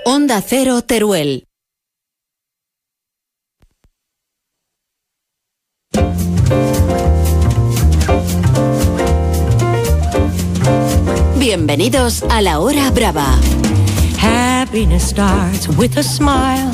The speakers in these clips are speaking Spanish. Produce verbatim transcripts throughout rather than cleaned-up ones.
Onda Cero Teruel. Bienvenidos a La Hora Brava. Happiness starts with a smile.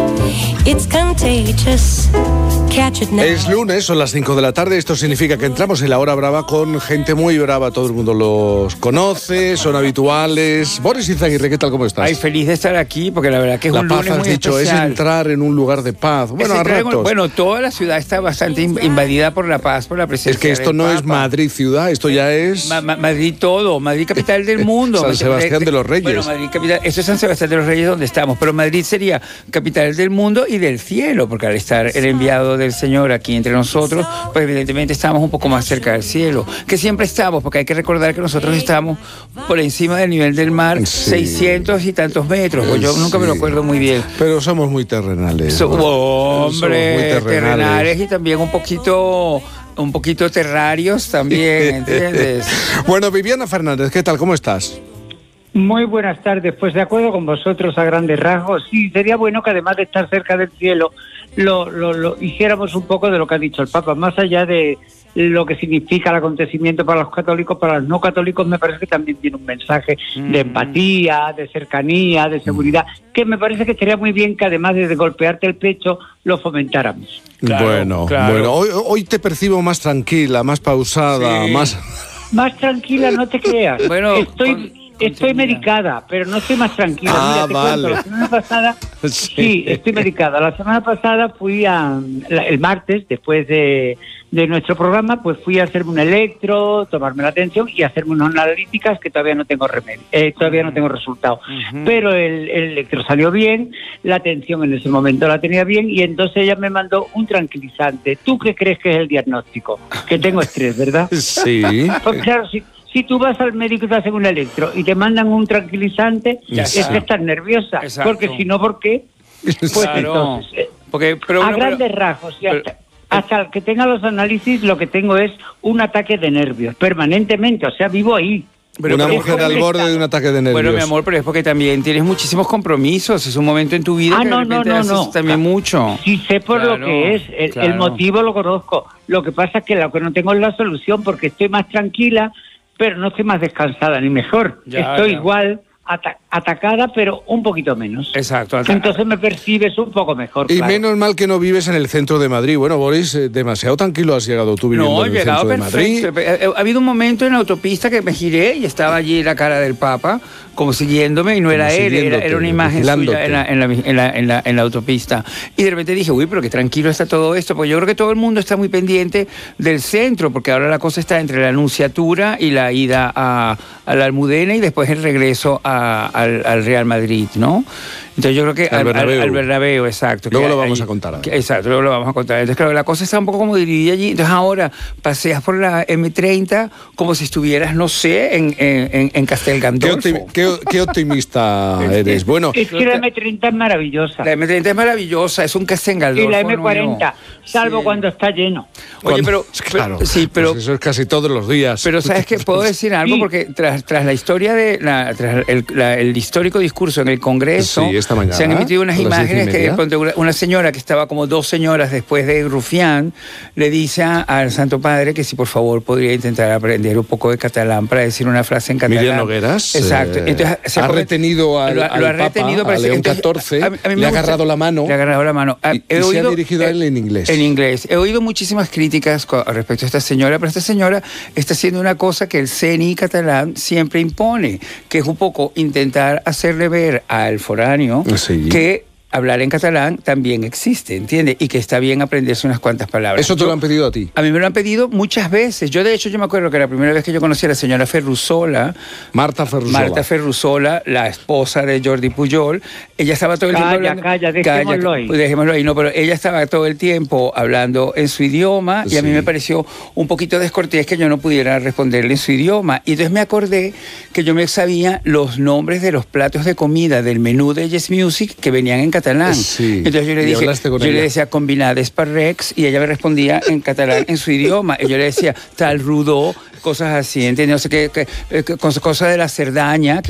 It's contagious. Catch it now. Es lunes, son las cinco de la tarde. Esto significa que entramos en La Hora Brava con gente muy brava. Todo el mundo los conoce, son habituales. Boris Izaguirre, ¿qué tal? ¿Cómo estás? Ay, feliz de estar aquí, porque la verdad que es la un paz, lunes has muy dicho, especial. es entrar en un lugar de paz. Bueno, Es a entrar en un- ratos. Bueno, toda la ciudad está bastante in- invadida por la paz, por la presencia Es que esto del no es Papa. Madrid ciudad, esto ya es... Ma- Ma- Madrid todo, Madrid capital del mundo. San Sebastián de los Reyes. Bueno, Madrid capital, esto es San Sebastián de los Reyes donde estamos, pero Madrid sería capital del mundo y del cielo, porque al estar el enviado del Señor aquí entre nosotros, pues evidentemente estamos un poco más cerca del cielo, que siempre estamos, porque hay que recordar que nosotros estamos por encima del nivel del mar, Sí. seiscientos y tantos metros, pues yo nunca me lo Sí. acuerdo muy bien. Pero somos muy terrenales. So- ¿no? Somos hombre, muy terrenales. terrenales. y también un poquito, un poquito terrarios también, ¿entiendes? Bueno, Viviana Fernández, ¿qué tal? ¿Cómo estás? Muy buenas tardes, pues de acuerdo con vosotros a grandes rasgos. Sí, sería bueno que además de estar cerca del cielo, lo, lo, lo hiciéramos un poco de lo que ha dicho el Papa, más allá de lo que significa el acontecimiento para los católicos, para los no católicos me parece que también tiene un mensaje Mm. de empatía, de cercanía, de seguridad, que me parece que estaría muy bien que además de golpearte el pecho, lo fomentáramos. Claro, bueno, claro. bueno, hoy, hoy te percibo más tranquila, más pausada, Sí. más... Más tranquila, no te creas. Bueno, estoy... con- Estoy continuidad. medicada, pero no estoy más tranquila. Ah, Mira, te vale. cuento, la semana pasada, Sí. sí. estoy medicada. La semana pasada fui a, la- el martes, después de, de nuestro programa, pues fui a hacerme un electro, tomarme la atención y hacerme unas analíticas que todavía no tengo remedio, eh, todavía no tengo resultado. Ujú. Pero el, el electro salió bien, la atención en ese momento la tenía bien y entonces ella me mandó un tranquilizante. ¿Tú qué crees que es el diagnóstico? Que tengo estrés, ¿verdad? Sí. Pues claro, si, si tú vas al médico y te hacen un electro y te mandan un tranquilizante, Ya es está. que estás nerviosa. Exacto. Porque si no, ¿por qué? Pues Claro. entonces, eh, Porque, pero, a pero- grandes rasgos, y pero- hasta, hasta que tenga los análisis, lo que tengo es un ataque de nervios, permanentemente, o sea, vivo ahí. pero- Una pero- mujer al borde de un ataque de nervios. Bueno, mi amor, pero es porque también tienes muchísimos compromisos. Es un momento en tu vida Ah, que no, de no, repente no, haces no. también mucho. Sí sé por Claro, lo que es, el, claro. el motivo lo conozco. Lo que pasa es que lo que no tengo es la solución porque estoy más tranquila, pero no estoy más descansada ni mejor. Ya, estoy ya. igual ata- atacada, pero un poquito menos. Exacto. ata- Entonces me percibes un poco mejor. Y claro. menos mal que no vives en el centro de Madrid. Bueno, Boris, eh, demasiado tranquilo has llegado tú viviendo No, en he el llegado centro de Madrid. perfecto. Eh, Ha habido un momento en la autopista que me giré y estaba allí la cara del Papa, como siguiéndome, y no Como era él, era, siguiéndote, era una imagen vigilándote. suya en la, en, la, en, la, en, la, en la autopista. Y de repente dije, uy, pero qué tranquilo está todo esto, porque yo creo que todo el mundo está muy pendiente del centro, porque ahora la cosa está entre la Anunciatura y la ida a, a la Almudena y después el regreso a- al, al Real Madrid, ¿no? Entonces yo creo que Al al, al, Bernabéu. al Bernabéu, exacto. Luego que lo vamos ahí- a contar, a ver. que- Exacto, luego lo vamos a contar. Entonces, claro, la cosa está un poco como dividida allí. Entonces, ahora paseas por la eme treinta como si estuvieras, no sé, en, en, en- en Castel Qué, Gandolfo. optimi- qué- qué optimista eres. Bueno, Es que la eme treinta es maravillosa. La eme treinta es maravillosa, es un Castel Gandolfo. Y la eme cuarenta, nuevo. salvo Sí. cuando está lleno. Oye, cuando- pero, claro, pero- sí, pero, pues eso es casi todos los días. pero ¿sabes qué? Puedo decir algo, Sí. porque tras, tras la historia de, la, tras el, la- el histórico discurso en el Congreso, Sí, esta mañana, se han emitido unas a las diez y imágenes que media. ponte, una, una señora que estaba como dos señoras después de Rufián, le dice a- al Santo Padre que si por favor podría intentar aprender un poco de catalán para decir una frase en catalán. Miriam Nogueras Exacto. eh, Entonces, se ha come- retenido al, lo ha- al lo ha Papa, retenido, a parece- León entonces, catorce, a mí- a mí me le ha gusta- agarrado la mano Le ha agarrado la mano. Ah, y, he y se ha oído- dirigido a él en inglés. En inglés. He oído muchísimas críticas co- respecto a esta señora, pero esta señora está haciendo una cosa que el C N I catalán siempre impone, que es un poco intentar hacerle ver al foráneo Sí. que hablar en catalán también existe, ¿entiendes? Y que está bien aprenderse unas cuantas palabras. Eso te Yo- lo han pedido a ti. A mí me lo han pedido muchas veces. Yo, de hecho, yo me acuerdo que la primera vez que yo conocí a la señora Ferrusola, Marta Ferrusola. Marta Ferrusola, la esposa de Jordi Pujol, ella estaba todo el Calla, tiempo hablando... calla, dejémoslo ahí. pues dejémoslo ahí, no, pero ella estaba todo el tiempo hablando en su idioma y a mí Sí. me pareció un poquito descortés que yo no pudiera responderle en su idioma. Y entonces me acordé que yo me sabía los nombres de los platos de comida del menú de Yes Music que venían en catalán. Sí. Entonces yo le Y dije, hablaste con yo le ella. decía combinades parrex y ella me respondía en catalán en su idioma. Y yo le decía tal rudo, cosas así, ¿entiendes? No sé qué, qué, qué- cosas de la Cerdaña.